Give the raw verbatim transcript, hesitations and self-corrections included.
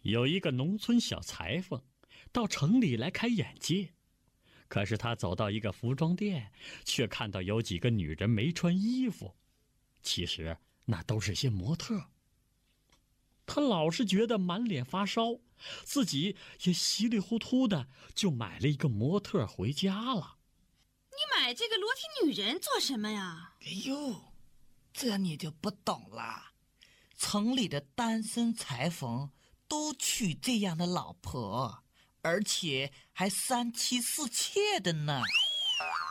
有一个农村小裁缝到城里来开眼界，可是他走到一个服装店，却看到有几个女人没穿衣服，其实那都是些模特。他老是觉得满脸发烧，自己也稀里糊涂的就买了一个模特回家了。 你买这个裸体女人做什么呀？ 哎呦，这你就不懂了。城里的单身裁缝都娶这样的老婆，而且还三妻四妾的呢。